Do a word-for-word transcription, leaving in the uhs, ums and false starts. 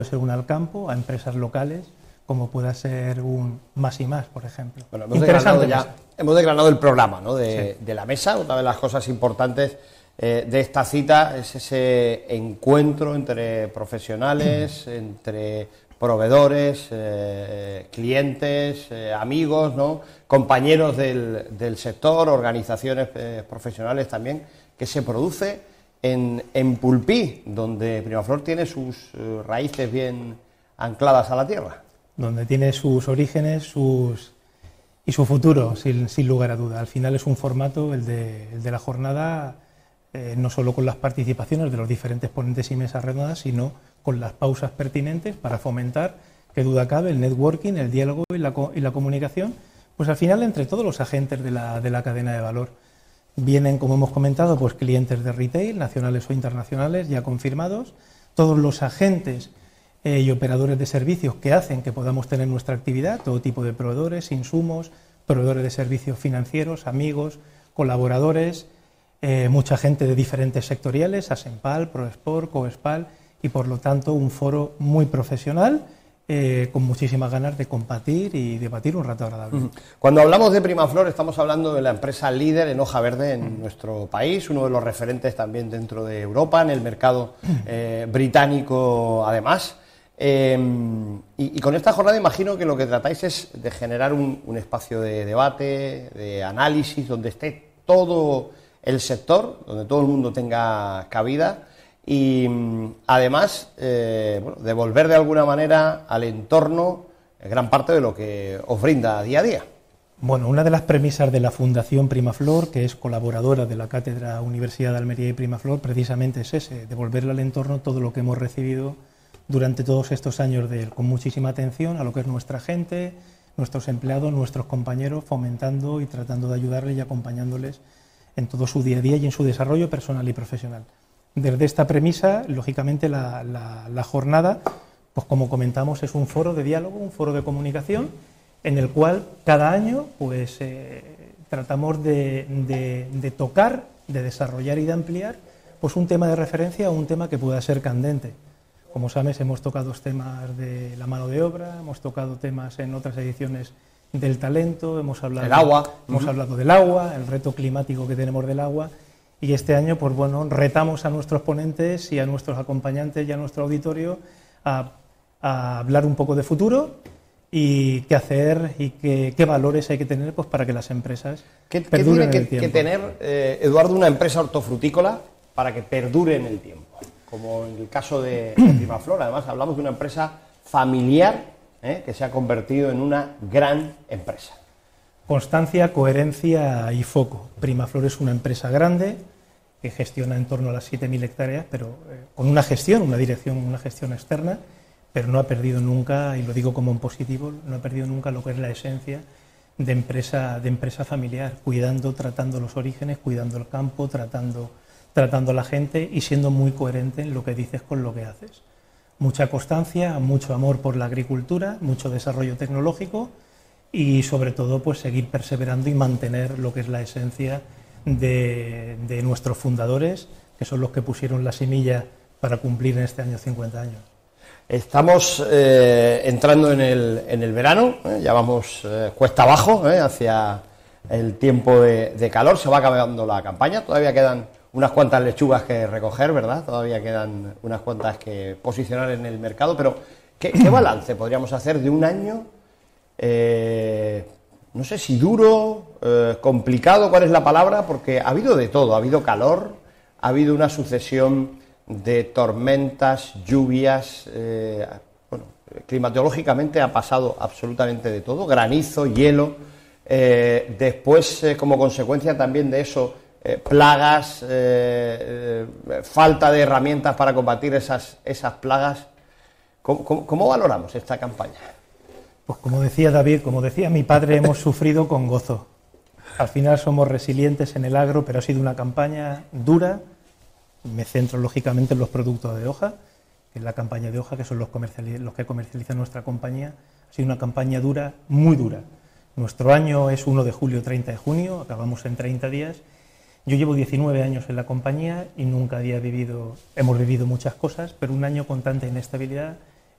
ser un Alcampo, a empresas locales, como pueda ser un Más y Más, por ejemplo. Bueno, hemos desgranado ya, hemos desgranado el programa, ¿no? de, sí. de la mesa. Una de las cosas importantes eh, de esta cita es ese encuentro entre profesionales, entre proveedores, eh, clientes, eh, amigos, ¿no? compañeros del, del sector, organizaciones eh, profesionales también, que se produce en, en Pulpí, donde Primaflor tiene sus eh, raíces bien ancladas a la tierra. Donde tiene sus orígenes sus y su futuro, sin, sin lugar a duda. Al final es un formato, el de, el de la jornada, eh, no solo con las participaciones de los diferentes ponentes y mesas redondas, sino con las pausas pertinentes para fomentar, que duda cabe, el networking, el diálogo y la, y la comunicación, pues al final entre todos los agentes de la, de la cadena de valor. Vienen, como hemos comentado, pues clientes de retail, nacionales o internacionales, ya confirmados, todos los agentes eh, y operadores de servicios que hacen que podamos tener nuestra actividad, todo tipo de proveedores, insumos, proveedores de servicios financieros, amigos, colaboradores, eh, mucha gente de diferentes sectoriales, Asenpal, Proesport, Coespal, y por lo tanto un foro muy profesional, Eh, con muchísimas ganas de compartir y debatir un rato agradable. Cuando hablamos de Primaflor estamos hablando de la empresa líder en hoja verde en nuestro país, uno de los referentes también dentro de Europa, en el mercado eh, británico además. Eh, y, y con esta jornada imagino que lo que tratáis es de generar un, un espacio de debate, de análisis, donde esté todo el sector, donde todo el mundo tenga cabida. Y además, eh, bueno, devolver de alguna manera al entorno gran parte de lo que os brinda día a día. Bueno, una de las premisas de la Fundación Primaflor, que es colaboradora de la Cátedra Universidad de Almería y Primaflor, precisamente es ese, devolverle al entorno todo lo que hemos recibido durante todos estos años de él, con muchísima atención a lo que es nuestra gente, nuestros empleados, nuestros compañeros, fomentando y tratando de ayudarles y acompañándoles en todo su día a día y en su desarrollo personal y profesional. Desde esta premisa, lógicamente, la, la, la jornada, pues como comentamos, es un foro de diálogo, un foro de comunicación, en el cual cada año pues, eh, tratamos de, de, de tocar, de desarrollar y de ampliar pues, un tema de referencia o un tema que pueda ser candente. Como sabes, hemos tocado temas de la mano de obra, hemos tocado temas en otras ediciones del talento, hemos hablado, el agua. hemos uh-huh. hablado del agua, el reto climático que tenemos del agua. Y este año, pues bueno, retamos a nuestros ponentes y a nuestros acompañantes y a nuestro auditorio a, a hablar un poco de futuro y qué hacer y qué, qué valores hay que tener pues, para que las empresas ¿Qué, perduren ¿qué tiene en el que, tiempo? que tener, eh, Eduardo, una empresa hortofrutícola para que perdure en el tiempo? Como en el caso de, de Primaflor, además hablamos de una empresa familiar eh, que se ha convertido en una gran empresa. Constancia, coherencia y foco. Primaflor es una empresa grande que gestiona en torno a las siete mil hectáreas, pero eh, con una gestión, una dirección, una gestión externa, pero no ha perdido nunca, y lo digo como en positivo, no ha perdido nunca lo que es la esencia de empresa, de empresa familiar, cuidando, tratando los orígenes, cuidando el campo, tratando, tratando a la gente y siendo muy coherente en lo que dices con lo que haces. Mucha constancia, mucho amor por la agricultura, mucho desarrollo tecnológico, y sobre todo pues seguir perseverando y mantener lo que es la esencia de, de nuestros fundadores, que son los que pusieron la semilla para cumplir en este año cincuenta años. Estamos eh, entrando en el, en el verano, eh, ya vamos eh, cuesta abajo eh, hacia el tiempo de, de calor, se va acabando la campaña, todavía quedan unas cuantas lechugas que recoger, ¿verdad? Todavía quedan unas cuantas que posicionar en el mercado, pero ¿qué, qué balance podríamos hacer de un año? Eh, no sé si duro, eh, complicado, ¿cuál es la palabra? Porque ha habido de todo, ha habido calor, ha habido una sucesión de tormentas, lluvias, eh, bueno, climatológicamente ha pasado absolutamente de todo, granizo, hielo, eh, después eh, como consecuencia también de eso, eh, plagas, eh, eh, falta de herramientas para combatir esas, esas plagas. ¿Cómo, cómo, cómo valoramos esta campaña? Pues como decía David, como decía mi padre, hemos sufrido con gozo. Al final somos resilientes en el agro, pero ha sido una campaña dura. Me centro lógicamente en los productos de hoja, que es la campaña de hoja, que son los, los que comercializa nuestra compañía. Ha sido una campaña dura, muy dura. Nuestro año es uno de julio, treinta de junio, acabamos en treinta días. Yo llevo diecinueve años en la compañía y nunca había vivido, hemos vivido muchas cosas, pero un año con tanta inestabilidad